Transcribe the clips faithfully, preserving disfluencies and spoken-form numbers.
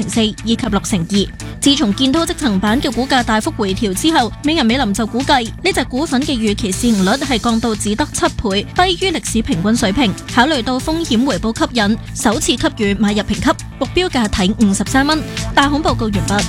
成四以及六成二。自從建滔積層板嘅股價大幅回調之後，美銀美林就估計呢隻股份嘅預期市盈率係降到只得七倍，低於歷史平均水平。考慮到風險回報吸引，首次給予買入評級，目標價睇五十三蚊。大行報告完畢。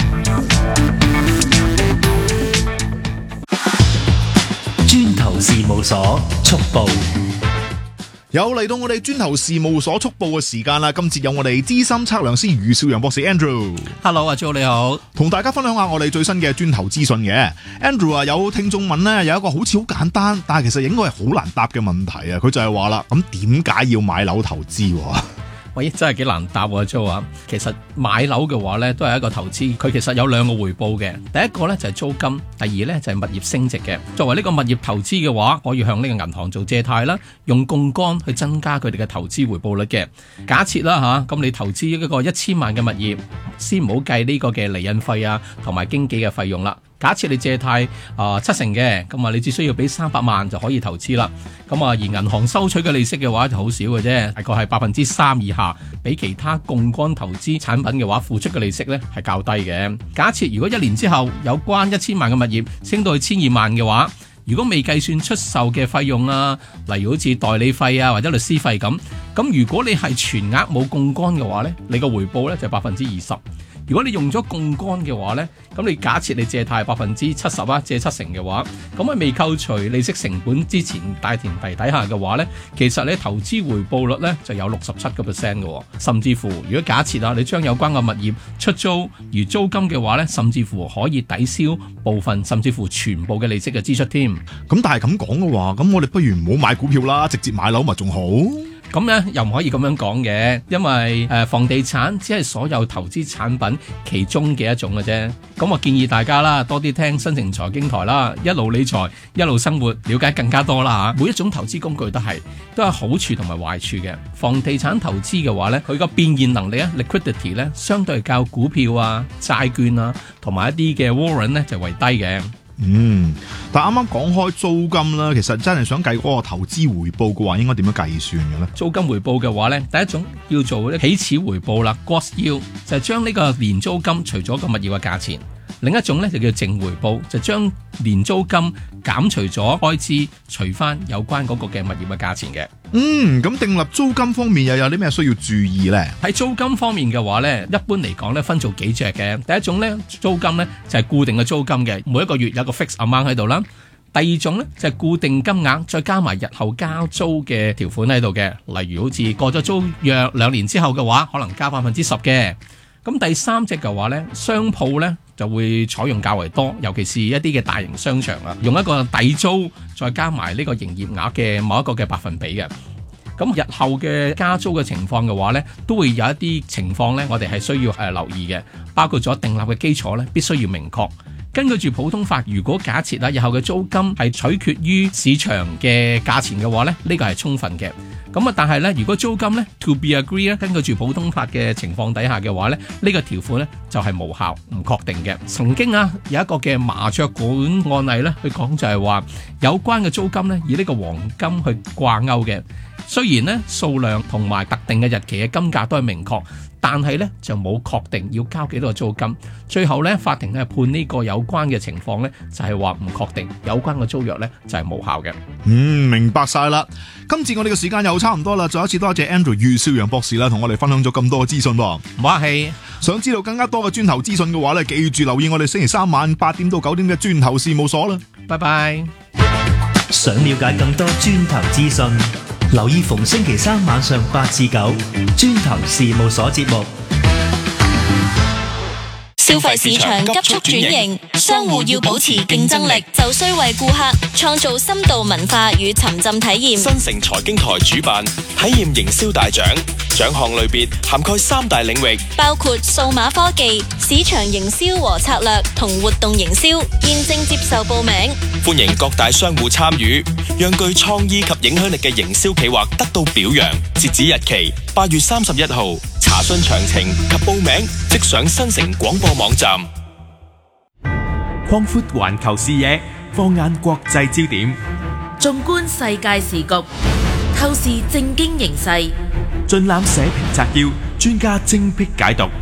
磚頭事務所速報。 又嚟到我哋磚頭事務所速報嘅時間啦！今次有我哋資深測量師余少陽博士 Andrew。 Hello， 阿 Jo 你好， 同大家分享下我哋最新嘅磚頭資訊嘅。Andrew 啊，有聽眾問呢，有一個好似好簡單，但係其實應該係好難答嘅問題啊！佢就係話啦，咁點解要買樓投資？ 喂，真係幾難答喎 Jo 啊！其實買樓嘅話呢，都係一個投資，佢其實有兩個回報嘅。第一個呢就係租金，第二呢就係物業升值嘅。作為呢個物業投資嘅話，可以向呢個銀行做借貸啦，用槓桿去增加佢哋嘅投資回報率嘅。假設啦吓，咁你投資一個一千萬嘅物業，先唔好計呢個嘅厘印費啊，同埋經紀嘅費用啦。假設你借貸啊、呃、七成嘅，咁啊你只需要俾三百萬就可以投資啦。咁啊而銀行收取嘅利息嘅話就好少嘅啫，大概係百分之三以下，比其他槓桿投資產品嘅話付出嘅利息呢係較低嘅。假設如果一年之後有關一千萬嘅物業升到去千二萬嘅話，如果未計算出售嘅費用啊，例如好似代理費啊或者律師費咁，咁如果你係全額冇槓桿嘅話呢，你個回報呢就係百分之二十。如果你用咗槓桿嘅話呢，咁你假設你借貸百分之七十啊，借七成嘅話，咁喺未扣除利息成本之前大前提底下嘅話呢，其實你投資回報率呢就有六十七個 percent 嘅，甚至乎如果假設啊，你將有關嘅物業出租而租金嘅話呢，甚至乎可以抵消部分甚至乎全部嘅利息嘅支出添。 咁但係咁講嘅話，咁我哋不如唔好買股票啦，直接買樓咪仲好。 咁咧又唔可以咁樣講嘅，因為誒、呃、房地產只係所有投資產品其中嘅一種嘅啫。咁我建議大家啦，多啲聽新城財經台啦，一路理財一路生活，了解更加多啦嚇。每一種投資工具都係都有好處同埋壞處嘅。房地產投資嘅話咧，佢個變現能力啊 liquidity 咧，相對係較股票啊、債券啊同埋一啲嘅 warrant 咧就為低嘅。 嗯，但啱啱講開租金啦，其實真係想計嗰個投資回報嘅話，應該點樣計算嘅咧？ 租金回報嘅話咧，第一種叫做起始回報啦 ，gross yield 就係將呢個年租金除咗個物業嘅價錢。另一種咧就叫淨回報，就將年租金減除咗開支，除翻有關嗰個嘅物業嘅價錢嘅。 嗯，咁訂立租金方面又有啲咩需要注意呢？ 喺租金方面嘅話咧，一般嚟講咧分做幾隻嘅。第一種咧租金咧就係固定嘅租金嘅，每一個月有個 fix amount 喺度啦。第二種咧就係固定金額，再加埋日後加租嘅條款喺度嘅。例如好似過咗租約兩年之後嘅話，可能加百分之十嘅。咁第三隻嘅話咧，商鋪咧就會採用較為多，尤其是一啲嘅大型商場啊，用一個底租再加埋呢個營業額嘅某一個嘅百分比嘅。咁日後嘅加租嘅情況嘅話咧，都會有一啲情況咧，我哋係需要誒、呃、留意嘅，包括咗訂立嘅基礎咧，必須要明確。根據住普通法，如果假設啦，日後嘅租金係取決於市場嘅價錢嘅話咧，呢個係充分嘅。咁啊，但係咧，如果租金咧 to be agree 咧，根據住普通法嘅情況底下嘅話咧，呢個條款咧就係無效，唔確定嘅。曾經啊，有一個嘅麻雀館案例咧，佢講就係話有關嘅租金咧，以呢個黃金去掛鈎嘅。雖然咧數量同埋特定嘅日期嘅金價都係明確，但係咧就冇確定要交幾多個租金。最後咧法庭係判呢個有關嘅情況咧就係話唔確定，有關嘅租約咧就係無效嘅。 嗯，明白晒啦。今次我哋嘅時間又差唔多啦，再一次多謝 Andrew 余少陽博士啦，同我哋分享咗咁多嘅資訊噃。 唔客氣。 想知道更加多嘅磚頭資訊嘅話咧，記住留意我哋星期三晚八點到九點嘅磚頭事務所啦。 拜拜。 想了解更多磚頭資訊，留意逢星期三晚上八至九磚頭事務所節目。 消費市場急速轉型，商戶要保持競爭力，就需為顧客創造深度文化與沉浸體驗。 新城財經台主辦體驗營銷大獎，獎項類別涵蓋三大領域， 包括數碼科技、市場營銷和策略同活動營銷。現正接受報名， 歡迎各大商戶參與，讓具創意及影響力嘅營銷企劃得到表揚。截止日期八月三十一號。查詢詳情及報名，即上新城廣播網站。 擴闊環球視野，放眼國際焦點， 縱觀世界時局，透視政經形勢， 盡覽社評摘要，專家精闢解讀，